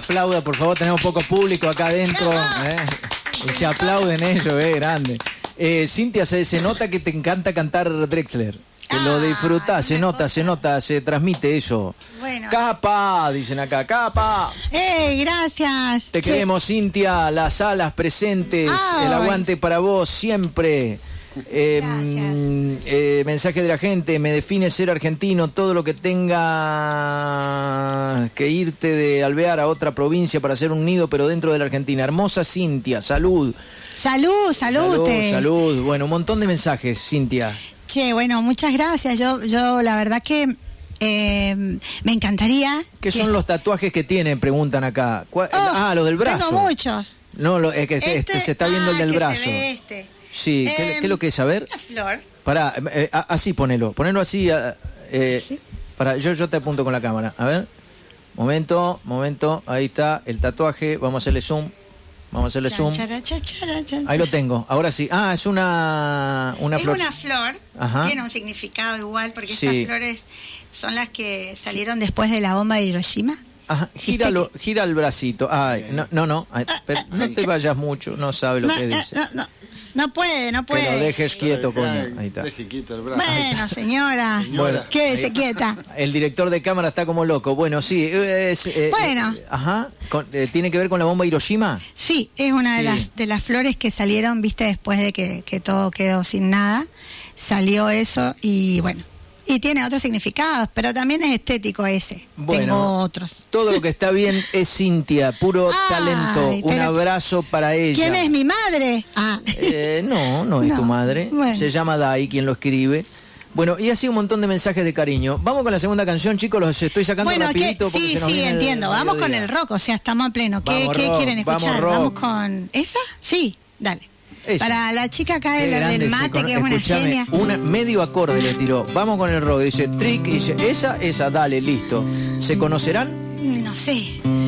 aplauda, por favor, tenemos poco público acá adentro. Y se aplauden ellos, grande. Cintia, se nota que te encanta cantar Drexler. Que lo disfrutás, se nota, se transmite eso. Bueno. Capa, dicen acá, capa. Gracias. Te queremos, Cintia, las alas presentes, el aguante para vos siempre. Mensaje de la gente: me define ser argentino, todo lo que tenga que irte de Alvear a otra provincia para hacer un nido, pero dentro de la Argentina. Hermosa Cintia, salud. Salud. Bueno, un montón de mensajes, Cintia. Che, bueno, muchas gracias. Yo la verdad que me encantaría. ¿Qué son los tatuajes que tienen? Preguntan acá. Los del brazo. Tengo muchos. No, es que se está viendo el del brazo. Se ve este. Sí, ¿qué es lo que es? A ver. Una flor. Pará, así ponelo así. ¿Sí? Pará, yo te apunto con la cámara. A ver. Momento, ahí está el tatuaje. Vamos a hacerle zoom. Zoom. Ahí lo tengo. Ahora sí. Es una flor. Es una flor. Ajá. Tiene un significado igual porque estas flores son las que salieron después de la bomba de Hiroshima. Ajá. Gira el bracito. No te vayas mucho. No sabe lo que dice. No puede. Que lo dejes quieto, coño. Ahí está. Deje quieto el brazo. Bueno, señora. Bueno, quédese quieta. El director de cámara está como loco. Bueno, sí. Bueno. ¿Tiene que ver con la bomba Hiroshima? Sí, es una de las flores que salieron, viste, después de que todo quedó sin nada. Salió eso y bueno. Y tiene otros significados, pero también es estético ese. Bueno, tengo otros. Todo lo que está bien es Cintia, puro talento. Un abrazo para ella. ¿Quién es mi madre? No es tu madre. Bueno. Se llama Dai, quien lo escribe. Bueno, y así un montón de mensajes de cariño. Vamos con la segunda canción, chicos, los estoy sacando rapidito. Sí, entiendo. Vamos con el rock, o sea, estamos a pleno. ¿Qué quieren escuchar? Vamos con... ¿Esa? Sí, dale. Esa. Para la chica acá del mate, que es una genia. Medio acorde le tiró. Vamos con el rock. Dice Trick, y dice, esa, dale, listo. ¿Se conocerán? No sé.